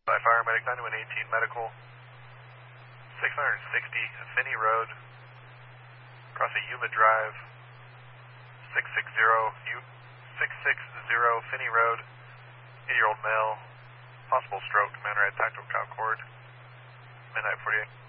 By Fire Medic 9118 Medical, 660 Finney Road, across a Yuma Drive, 660 Finney Road, 8-year-old male, possible stroke, commander at tactical Concord, midnight 48.